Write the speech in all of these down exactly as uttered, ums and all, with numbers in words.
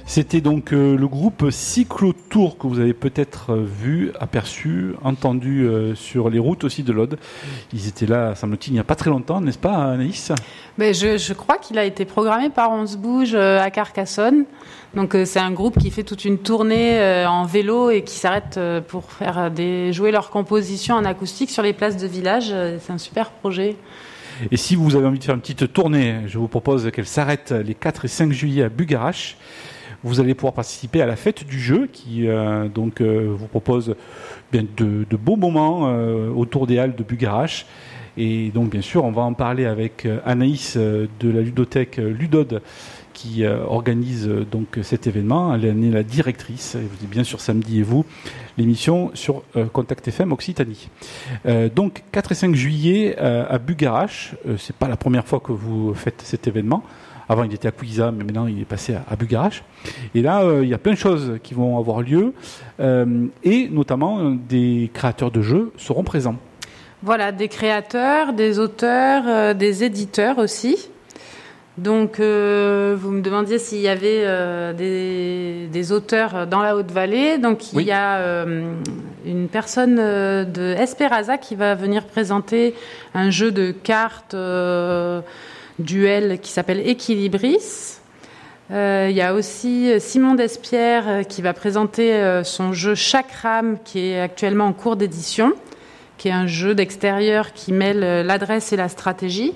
C'était donc euh, le groupe Cyclotour que vous avez peut-être euh, vu, aperçu, entendu euh, sur les routes aussi de l'Aude. Ils étaient là, semble-t-il, il n'y a pas très longtemps, n'est-ce pas, Anaïs ? Mais je, je crois qu'il a été programmé par On se bouge euh, à Carcassonne. Donc euh, c'est un groupe qui fait toute une tournée euh, en vélo et qui s'arrête euh, pour faire des, jouer leurs compositions en acoustique sur les places de village. Euh, c'est un super projet. Et si vous avez envie de faire une petite tournée, je vous propose qu'elle s'arrête les quatre et cinq juillet à Bugarache. Vous allez pouvoir participer à la fête du jeu qui euh, donc euh, vous propose bien de, de beaux moments euh, autour des halles de Bugarache. Et donc bien sûr, on va en parler avec euh, Anaïs euh, de la ludothèque euh, Ludode qui euh, organise euh, donc cet événement. Elle est la directrice. Et vous êtes bien sûr Samedi et vous, l'émission sur euh, Contact F M Occitanie. Euh, donc quatre et cinq juillet euh, à Bugarache. Euh, c'est pas la première fois que vous faites cet événement. Avant, il était à Couisa, mais maintenant, il est passé à, à Bugarache. Et là, euh, il y a plein de choses qui vont avoir lieu. Euh, et notamment, euh, des créateurs de jeux seront présents. Voilà, des créateurs, des auteurs, euh, des éditeurs aussi. Donc, euh, vous me demandiez s'il y avait euh, des, des auteurs dans la Haute-Vallée. Donc, il oui. y a euh, une personne de Esperaza qui va venir présenter un jeu de cartes... Euh, duel qui s'appelle Equilibris. Euh, il y a aussi Simon Despierres euh, qui va présenter euh, son jeu Chakram qui est actuellement en cours d'édition, qui est un jeu d'extérieur qui mêle euh, l'adresse et la stratégie.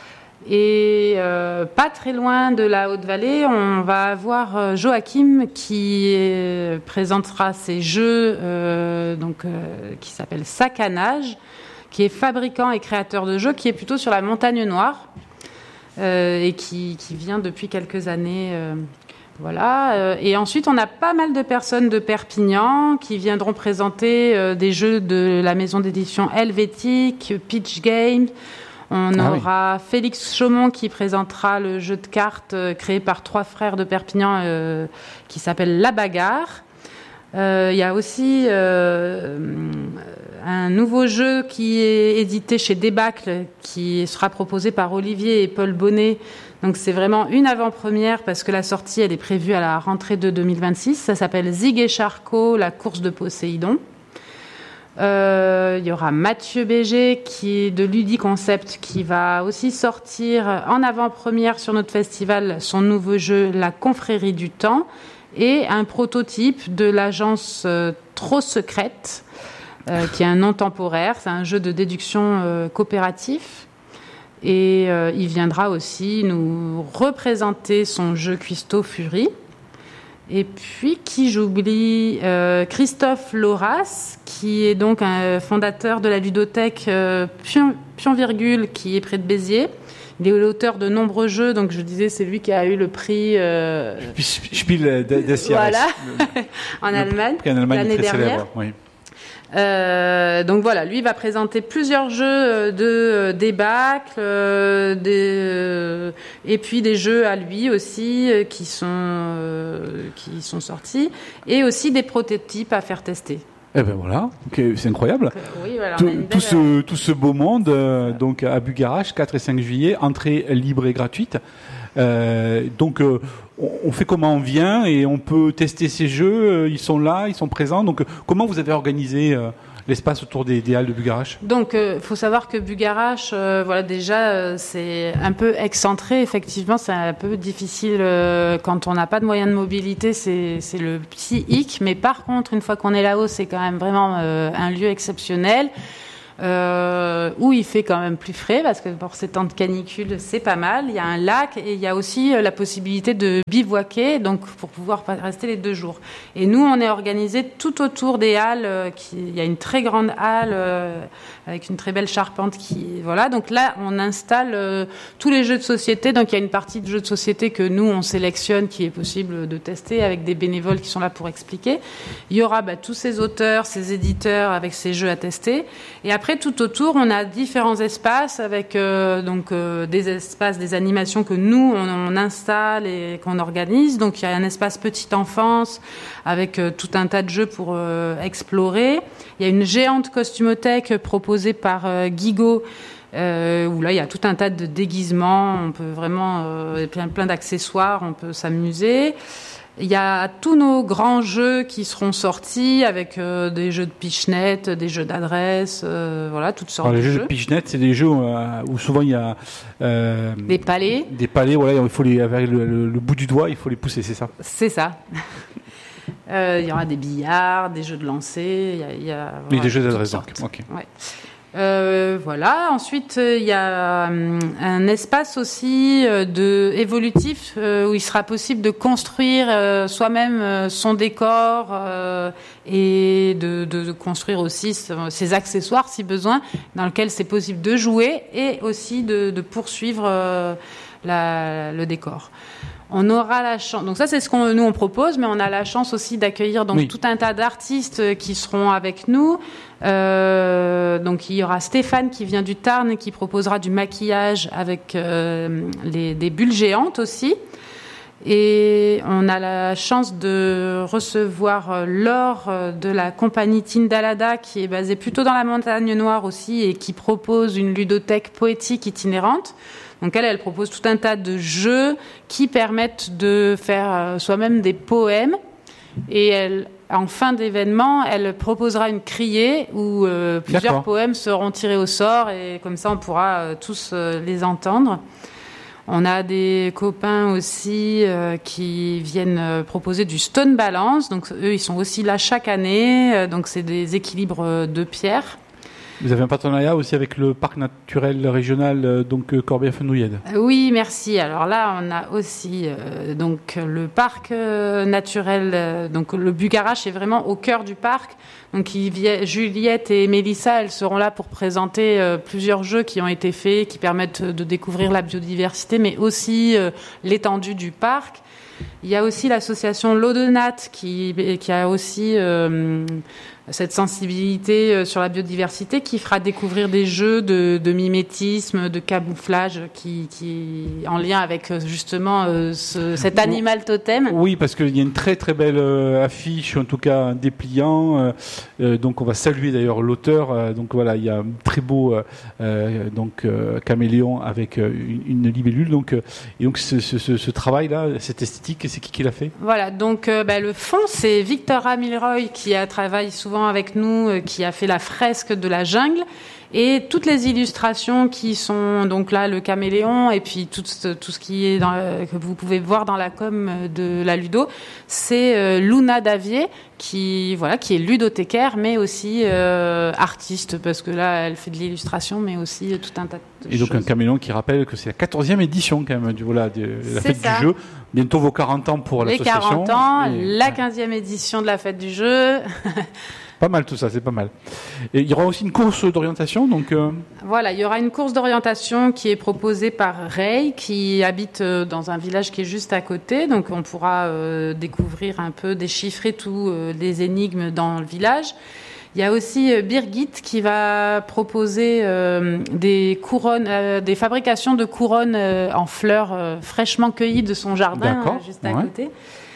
Et euh, pas très loin de la Haute-Vallée, on va avoir euh, Joachim qui euh, présentera ses jeux euh, donc, euh, qui s'appelle Sacanage, qui est fabricant et créateur de jeux, qui est plutôt sur la Montagne Noire. Euh, et qui, qui vient depuis quelques années. Euh, voilà. Euh, et ensuite, on a pas mal de personnes de Perpignan qui viendront présenter euh, des jeux de la maison d'édition Helvétique, Pitch Game. On ah aura oui. Félix Chaumont qui présentera le jeu de cartes euh, créé par trois frères de Perpignan euh, qui s'appelle La Bagarre. Il euh, y a aussi euh, un nouveau jeu qui est édité chez Débâcle, qui sera proposé par Olivier et Paul Bonnet. Donc c'est vraiment une avant-première parce que la sortie elle est prévue à la rentrée de deux mille vingt-six. Ça s'appelle Zig et Charcot, la course de Poséidon. Il euh, y aura Mathieu Béger qui est de Ludi Concept qui va aussi sortir en avant-première sur notre festival son nouveau jeu La Confrérie du Temps. Et un prototype de l'agence euh, Trop Secrète, euh, qui est un nom temporaire. C'est un jeu de déduction euh, coopératif. Et euh, il viendra aussi nous représenter son jeu Cuisto Fury. Et puis, qui j'oublie euh, Christophe Lauras, qui est donc un fondateur de la ludothèque euh, Pion, Pion Virgule, qui est près de Béziers. Il est l'auteur de nombreux jeux, donc je disais, c'est lui qui a eu le prix... Euh... Spiel des Jahres. Voilà, en Allemagne, en Allemagne l'année dernière. Célèbre, oui. Euh, donc voilà, lui va présenter plusieurs jeux de débâcle, euh, des, euh, et puis des jeux à lui aussi euh, qui sont euh, qui sont sortis, et aussi des prototypes à faire tester. Eh ben voilà, okay, c'est incroyable. Donc, euh, oui, voilà, tout, tout, ce, tout ce beau monde, euh, donc à Bugarache, quatre et cinq juillet, entrée libre et gratuite. Euh, donc euh, on, on fait comment on vient et on peut tester ces jeux, euh, ils sont là, ils sont présents. Donc euh, comment vous avez organisé euh, l'espace autour des, des halles de Bugarache? Donc, il euh, faut savoir que Bugarache, euh, voilà, déjà, euh, c'est un peu excentré. Effectivement, c'est un peu difficile euh, quand on n'a pas de moyens de mobilité. C'est, c'est le petit hic. Mais par contre, une fois qu'on est là-haut, c'est quand même vraiment euh, un lieu exceptionnel. Euh, où il fait quand même plus frais parce que pour ces temps de canicule c'est pas mal. Il y a un lac et il y a aussi la possibilité de bivouaquer, donc pour pouvoir rester les deux jours. Et nous on est organisé tout autour des halles. Euh, qui, il y a une très grande halle euh, avec une très belle charpente qui voilà. Donc là on installe euh, tous les jeux de société. Donc il y a une partie de jeux de société que nous on sélectionne qui est possible de tester avec des bénévoles qui sont là pour expliquer. Il y aura bah, tous ces auteurs, ces éditeurs avec ces jeux à tester. Et après tout autour, on a différents espaces avec euh, donc euh, des espaces, des animations que nous on, on installe et qu'on organise. Donc il y a un espace petite enfance avec euh, tout un tas de jeux pour euh, explorer. Il y a une géante costumothèque proposée par euh, Guigo. Euh, où là il y a tout un tas de déguisements. On peut vraiment euh, plein plein d'accessoires. On peut s'amuser. Il y a tous nos grands jeux qui seront sortis avec euh, des jeux de pichenette, des jeux d'adresse, euh, voilà, toutes sortes Alors, de les jeux. Les jeux. jeux de pichenette, c'est des jeux où, euh, où souvent il y a euh, des palets. Des palets, voilà, il faut les avec le, le, le bout du doigt, il faut les pousser, c'est ça. C'est ça. euh, il y aura des billards, des jeux de lancer, il y a, il y a Oui, voilà, des jeux d'adresse. toutes sortes. Okay. Ouais. Euh, voilà. Ensuite, il euh, y a euh, un espace aussi euh, de évolutif euh, où il sera possible de construire euh, soi-même euh, son décor euh, et de, de, de construire aussi ses accessoires si besoin, dans lequel c'est possible de jouer et aussi de, de poursuivre euh, la, le décor. On aura la chance, donc ça c'est ce qu'on nous on propose, mais on a la chance aussi d'accueillir donc oui. tout un tas d'artistes qui seront avec nous. Euh, donc il y aura Stéphane qui vient du Tarn qui proposera du maquillage avec euh, les, des bulles géantes aussi. Et on a la chance de recevoir Laure de la compagnie Tindalada qui est basée plutôt dans la Montagne Noire aussi et qui propose une ludothèque poétique itinérante. Donc elle, elle propose tout un tas de jeux qui permettent de faire soi-même des poèmes. Et elle, en fin d'événement, elle proposera une criée où euh, plusieurs D'accord. poèmes seront tirés au sort et comme ça on pourra euh, tous euh, les entendre. On a des copains aussi euh, qui viennent euh, proposer du stone balance. Donc eux, ils sont aussi là chaque année. Euh, donc c'est des équilibres de pierre. Vous avez un partenariat aussi avec le parc naturel régional, euh, donc euh, Corbière-Fenouillède. Oui, merci. Alors là, on a aussi euh, donc le parc euh, naturel. Euh, donc le Bugarache est vraiment au cœur du parc. Donc il vient, Juliette et Mélissa, elles seront là pour présenter euh, plusieurs jeux qui ont été faits, qui permettent de découvrir la biodiversité, mais aussi euh, l'étendue du parc. Il y a aussi l'association L'Eau de Natte qui, qui a aussi euh, cette sensibilité sur la biodiversité qui fera découvrir des jeux de, de mimétisme, de camouflage qui, qui en lien avec justement euh, ce, cet animal totem. Oui, parce qu'il y a une très très belle euh, affiche, en tout cas un dépliant. Euh, euh, donc on va saluer d'ailleurs l'auteur. Euh, donc voilà, il y a un très beau euh, donc euh, caméléon avec euh, une, une libellule. Donc euh, et donc ce, ce, ce, ce travail-là, cette esthétique, c'est qui qui l'a fait ? Voilà, donc euh, bah, le fond, c'est Victor Milroy qui a travaillé souvent avec nous, euh, qui a fait la fresque de la jungle. Et toutes les illustrations qui sont donc là, le caméléon, et puis tout, tout ce qui est dans, que vous pouvez voir dans la com de la Ludo, c'est euh, Luna Davier qui voilà qui est ludothécaire, mais aussi euh, artiste parce que là, elle fait de l'illustration, mais aussi tout un tas de et donc choses. Un caméléon qui rappelle que c'est la quatorzième édition quand même du voilà de la fête ça. du jeu. Bientôt vos quarante ans pour les l'association. quarante ans, et... la quinzième édition de la fête du jeu. Pas mal tout ça, c'est pas mal. Et il y aura aussi une course d'orientation, donc. Euh... Voilà, il y aura une course d'orientation qui est proposée par Ray, qui habite dans un village qui est juste à côté. Donc on pourra euh, découvrir un peu, déchiffrer tous euh, les énigmes dans le village. Il y a aussi euh, Birgit qui va proposer euh, des couronnes, euh, des fabrications de couronnes euh, en fleurs euh, fraîchement cueillies de son jardin, euh, juste à ouais. côté.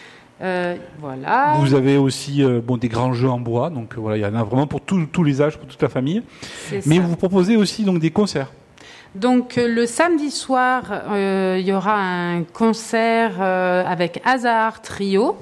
Euh, voilà. Vous avez aussi euh, bon, des grands jeux en bois, donc euh, voilà, il y en a vraiment pour tout, tous les âges, pour toute la famille. C'est Mais ça. Vous proposez aussi donc des concerts. Donc euh, le samedi soir, euh, il y aura un concert euh, avec Hazard Trio,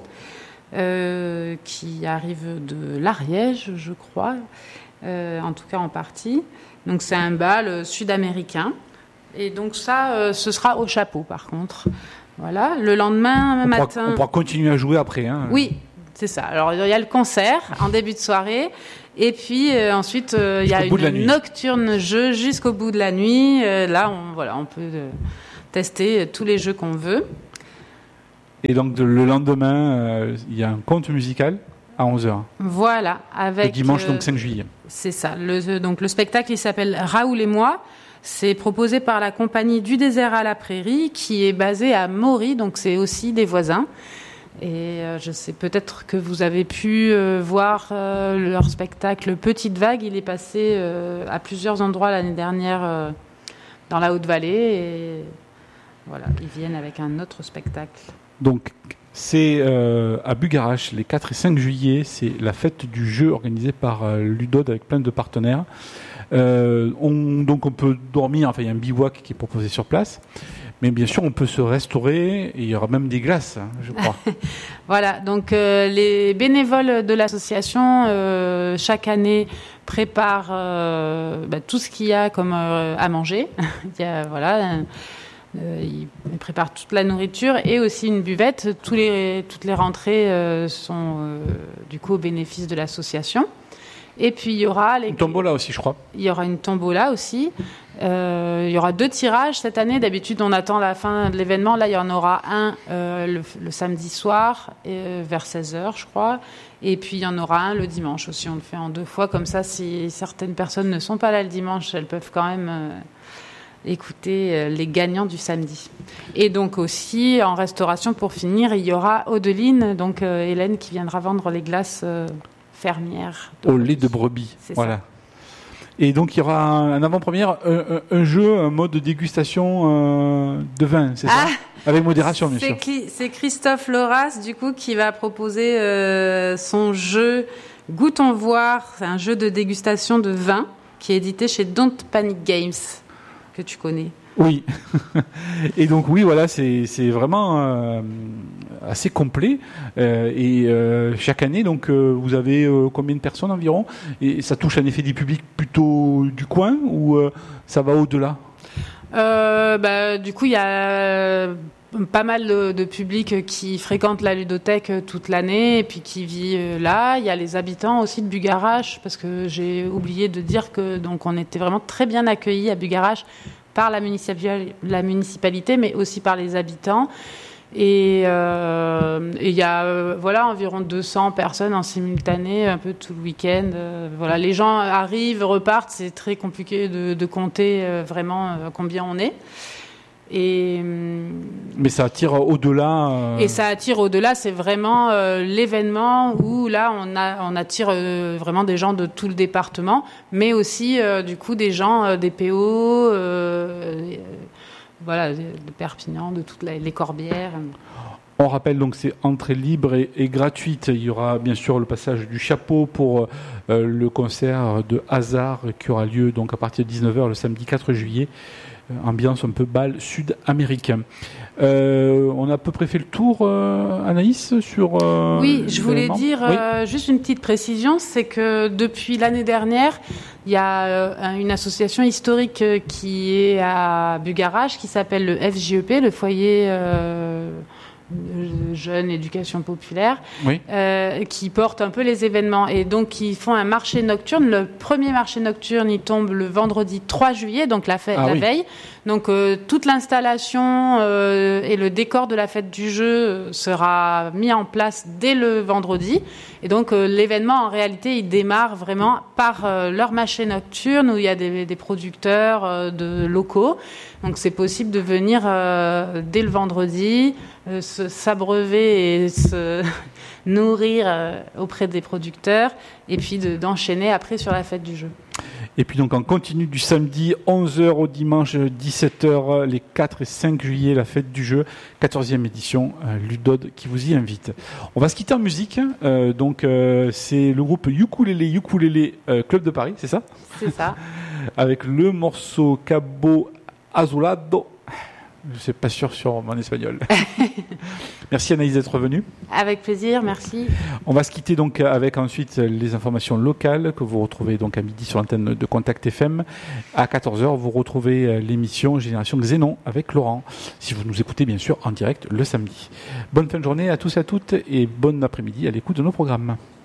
euh, qui arrive de l'Ariège, je crois, euh, en tout cas en partie. Donc c'est un bal sud-américain. Et donc ça, euh, ce sera au chapeau par contre. Voilà, le lendemain on matin... Pourra, on pourra continuer à jouer après. Hein. Oui, c'est ça. Alors, il y a le concert en début de soirée. Et puis, euh, ensuite, euh, il y a une nocturne jeu jusqu'au bout de la nuit. Euh, là, on, voilà, on peut euh, tester tous les jeux qu'on veut. Et donc, le lendemain, euh, il y a un conte musical à onze heures. Voilà. Avec, le dimanche, euh, donc cinq juillet. C'est ça. Le, donc, le spectacle, il s'appelle Raoul et moi. C'est proposé par la compagnie du désert à la prairie qui est basée à Maury, donc c'est aussi des voisins. Et euh, je sais peut-être que vous avez pu euh, voir euh, leur spectacle Petite Vague. Il est passé euh, à plusieurs endroits l'année dernière euh, dans la Haute-Vallée. Et voilà, ils viennent avec un autre spectacle. Donc c'est euh, à Bugarache les quatre et cinq juillet. C'est la fête du jeu organisée par euh, Ludod avec plein de partenaires. Euh, on, donc on peut dormir, enfin il y a un bivouac qui est proposé sur place. Mais bien sûr, on peut se restaurer et il y aura même des glaces, hein, je crois. Voilà, donc euh, les bénévoles de l'association, euh, chaque année, préparent euh, bah, tout ce qu'il y a comme euh, à manger. Il y a, voilà, euh, ils préparent toute la nourriture et aussi une buvette. Tous les, toutes les rentrées euh, sont euh, du coup au bénéfice de l'association. Et puis il y aura les... une tombola aussi, je crois. Il y aura une tombola aussi. Euh, il y aura deux tirages cette année. D'habitude, on attend la fin de l'événement. Là, il y en aura un euh, le, le samedi soir, euh, vers seize heures, je crois. Et puis, il y en aura un le dimanche aussi. On le fait en deux fois. Comme ça, si certaines personnes ne sont pas là le dimanche, elles peuvent quand même euh, écouter euh, les gagnants du samedi. Et donc aussi, en restauration, pour finir, il y aura Audeline, donc euh, Hélène, qui viendra vendre les glaces euh, fermières. Au lait de brebis. C'est voilà. ça. Et donc, il y aura un, un avant-première, un, un, un jeu, un mode de dégustation euh, de vin, c'est Ah, ça? Avec modération, bien c'est sûr. Cli- c'est Christophe Loras, du coup, qui va proposer euh, son jeu Goûtons voir. C'est un jeu de dégustation de vin qui est édité chez Don't Panic Games, que tu connais. Oui. Et donc, oui, voilà, c'est, c'est vraiment euh, assez complet. Euh, et euh, chaque année, donc, euh, vous avez euh, combien de personnes environ? Et ça touche en effet des publics plutôt du coin ou euh, ça va au-delà? Euh, bah, du coup, il y a pas mal de, de public qui fréquente la ludothèque toute l'année et puis qui vit euh, là. Il y a les habitants aussi de Bugarache, parce que j'ai oublié de dire que donc on était vraiment très bien accueillis à Bugarache par la, municipali- la municipalité, mais aussi par les habitants. Et euh, il y a euh, voilà, environ deux cents personnes en simultané, un peu tout le week-end. Euh, voilà, les gens arrivent, repartent. C'est très compliqué de, de compter euh, vraiment euh, combien on est. Et, Mais ça attire au-delà. Euh... et ça attire au-delà. C'est vraiment euh, l'événement où là, on, a, on attire euh, vraiment des gens de tout le département, mais aussi euh, du coup des gens euh, des P O. Euh, Voilà, de Perpignan, de toutes les Corbières. On rappelle donc c'est entrée libre et, et gratuite. Il y aura bien sûr le passage du chapeau pour euh, le concert de Hazard qui aura lieu donc à partir de dix-neuf heures le samedi quatre juillet. Euh, ambiance un peu bal sud-américain. Euh, on a à peu près fait le tour, euh, Anaïs, sur... Euh, oui, je voulais l'événement. dire euh, oui. Juste une petite précision, c'est que depuis l'année dernière, il y a euh, une association historique qui est à Bugarache qui s'appelle le F J E P, le foyer euh, de Jeunes Éducation Populaire, oui. euh, qui porte un peu les événements. Et donc, ils font un marché nocturne. Le premier marché nocturne, il tombe le vendredi trois juillet, donc la, fête, ah, la oui. veille. Donc, euh, toute l'installation euh, et le décor de la fête du jeu sera mis en place dès le vendredi. Et donc, euh, l'événement, en réalité, il démarre vraiment par euh, leur marché nocturne où il y a des, des producteurs euh, de locaux. Donc, c'est possible de venir euh, dès le vendredi, euh, se, s'abreuver et se nourrir euh, auprès des producteurs et puis de, d'enchaîner après sur la fête du jeu. Et puis donc on continue du samedi onze heures au dimanche dix-sept heures, les quatre et cinq juillet, la fête du jeu, quatorzième édition, euh, Ludod qui vous y invite. On va se quitter en musique, euh, donc euh, c'est le groupe Ukulele Ukulele euh, Club de Paris, c'est ça? C'est ça. Avec le morceau Cabo Azulado. Je ne suis pas sûr sur mon espagnol. Merci Anaïs d'être venue. Avec plaisir, merci. On va se quitter donc avec ensuite les informations locales que vous retrouvez donc à midi sur l'antenne de Contact F M. À quatorze heures, vous retrouvez l'émission Génération Xénon avec Laurent, si vous nous écoutez bien sûr en direct le samedi. Bonne fin de journée à tous et à toutes et bon après-midi à l'écoute de nos programmes.